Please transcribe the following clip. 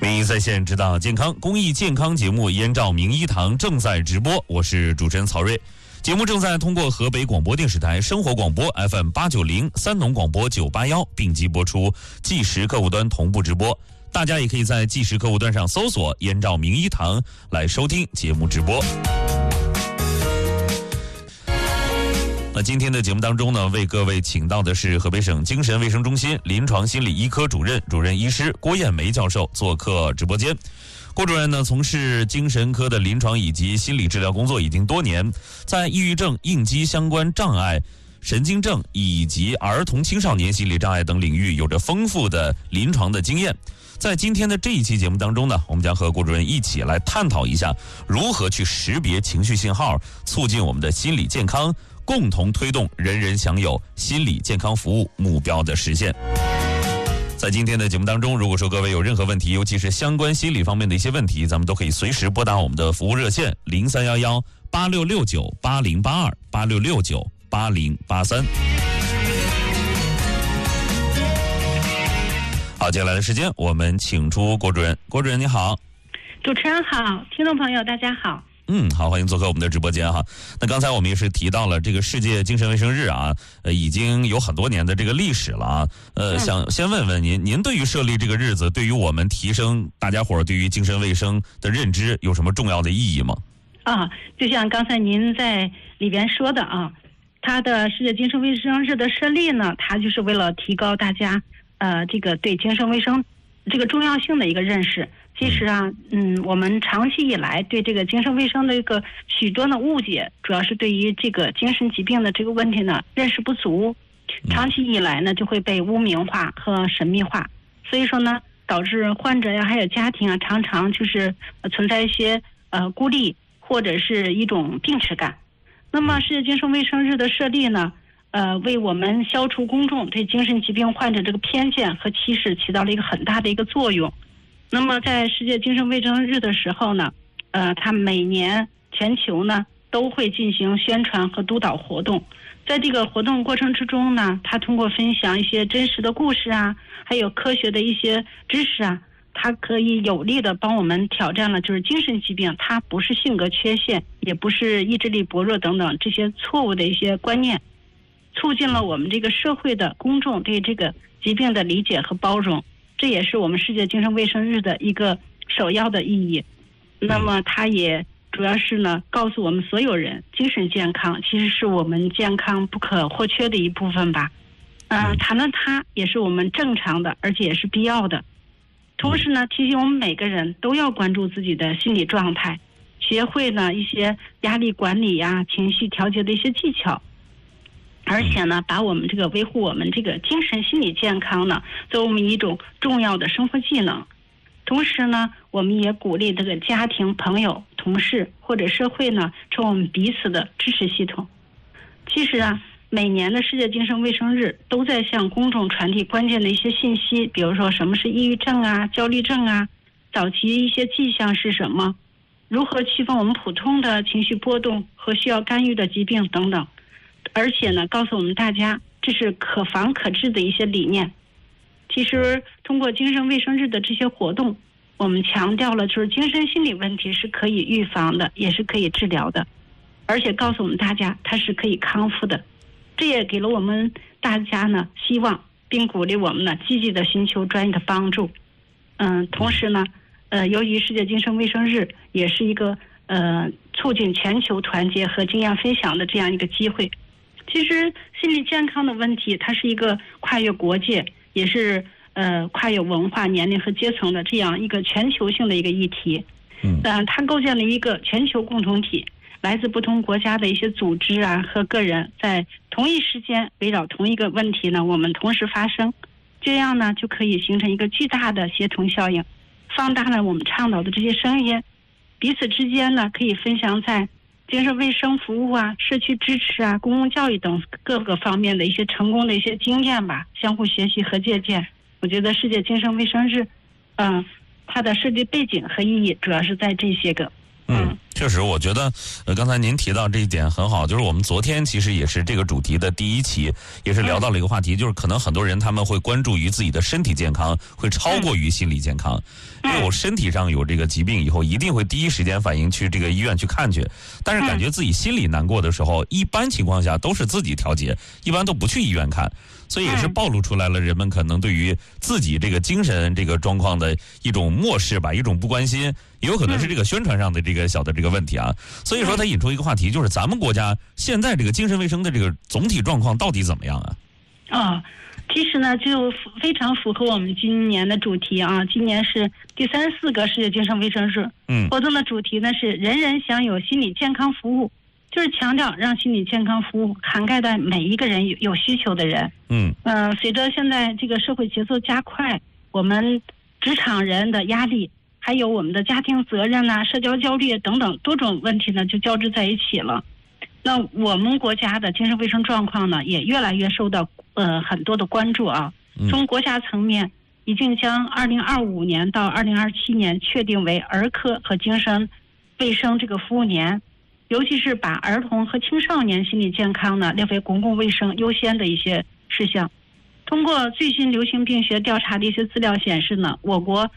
名医在线指导健康公益健康节目《燕赵名医堂》正在直播，我是主持人曹睿。节目正在通过河北广播电视台生活广播 FM890、三农广播981并机播出，即时客户端同步直播。大家也可以在即时客户端上搜索“燕赵名医堂”来收听节目直播。那今天的节目当中呢，为各位请到的是河北省精神卫生中心临床心理医科主任医师郭艳梅教授做客直播间。郭主任呢，从事精神科的临床以及心理治疗工作已经多年，在抑郁症、应激相关障碍、神经症以及儿童青少年心理障碍等领域有着丰富的临床的经验。在今天的这一期节目当中呢，我们将和郭主任一起来探讨一下如何去识别情绪信号，促进我们的心理健康，共同推动人人享有心理健康服务目标的实现。在今天的节目当中，如果说各位有任何问题，尤其是相关心理方面的一些问题，咱们都可以随时拨打我们的服务热线0311-8669-8082、8669-8083。好，接下来的时间我们请出郭主任。郭主任你好。 主持人好，听众朋友大家好。 好，欢迎做客我们的直播间哈。那刚才我们也是提到了这个世界精神卫生日啊，已经有很多年的这个历史了啊。想先问问您对于设立这个日子，对于我们提升大家伙儿对于精神卫生的认知有什么重要的意义吗？ 就像刚才您在里边说的啊，它的世界精神卫生日的设立呢，它就是为了提高大家这个对精神卫生这个重要性的一个认识。其实啊，我们长期以来对这个精神卫生的一个许多的误解，主要是对于这个精神疾病的这个问题呢认识不足，长期以来呢就会被污名化和神秘化，所以说呢，导致患者呀还有家庭啊常常就是存在一些孤立或者是一种病耻感。那么世界精神卫生日的设立呢，为我们消除公众对精神疾病患者这个偏见和歧视起到了一个很大的一个作用。那么在世界精神卫生日的时候呢，它每年全球呢都会进行宣传和督导活动。在这个活动过程之中呢，它通过分享一些真实的故事啊，还有科学的一些知识啊，它可以有力的帮我们挑战了就是精神疾病它不是性格缺陷，也不是意志力薄弱等等这些错误的一些观念，促进了我们这个社会的公众对这个疾病的理解和包容。这也是我们世界精神卫生日的一个首要的意义。那么它也主要是呢告诉我们所有人，精神健康其实是我们健康不可或缺的一部分吧。谈论它也是我们正常的，而且也是必要的。同时呢，提醒我们每个人都要关注自己的心理状态，学会呢一些压力管理呀、情绪调节的一些技巧。而且呢，把我们这个维护我们这个精神心理健康呢，作为我们一种重要的生活技能。同时呢，我们也鼓励这个家庭、朋友、同事或者社会呢，成为我们彼此的支持系统。其实啊，每年的世界精神卫生日都在向公众传递关键的一些信息，比如说什么是抑郁症啊、焦虑症啊，早期一些迹象是什么，如何区分我们普通的情绪波动和需要干预的疾病等等。而且呢，告诉我们大家这是可防可治的一些理念。其实通过精神卫生日的这些活动，我们强调了就是精神心理问题是可以预防的，也是可以治疗的，而且告诉我们大家它是可以康复的。这也给了我们大家呢希望，并鼓励我们呢积极的寻求专业的帮助。同时呢，由于世界精神卫生日也是一个促进全球团结和经验分享的这样一个机会。其实心理健康的问题，它是一个跨越国界，也是跨越文化、年龄和阶层的这样一个全球性的一个议题。它构建了一个全球共同体，来自不同国家的一些组织啊和个人，在同一时间围绕同一个问题呢，我们同时发声，这样呢就可以形成一个巨大的协同效应，放大了我们倡导的这些声音，彼此之间呢可以分享在精神卫生服务啊、社区支持啊、公共教育等各个方面的一些成功的一些经验吧，相互学习和借鉴。我觉得世界精神卫生日，它的设计背景和意义主要是在这些个。 确确实，我觉得，刚才您提到这一点很好，就是我们昨天其实也是这个主题的第一期，也是聊到了一个话题，就是可能很多人他们会关注于自己的身体健康，会超过于心理健康。因为我身体上有这个疾病以后，一定会第一时间反应去这个医院去看去，但是感觉自己心里难过的时候，一般情况下都是自己调节，一般都不去医院看。所以也是暴露出来了人们可能对于自己这个精神这个状况的一种漠视吧，一种不关心，也有可能是这个宣传上的这个小的这个问题啊。所以说它引出一个话题，就是咱们国家现在这个精神卫生的这个总体状况到底怎么样啊？ 其实呢就非常符合我们今年的主题啊，今年是第34个世界精神卫生日。活动的主题呢是人人享有心理健康服务，就是强调让心理健康服务涵盖到每一个人有需求的人。随着现在这个社会节奏加快，我们职场人的压力，还有我们的家庭责任啊、社交焦虑等等多种问题呢，就交织在一起了。那我们国家的精神卫生状况呢，也越来越受到很多的关注啊。从国家层面，已经将2025年到2027年确定为儿科和精神卫生这个服务年。尤其是把儿童和青少年心理健康呢列为公共卫生优先的一些事项。通过最新流行病学调查的一些资料显示呢，我国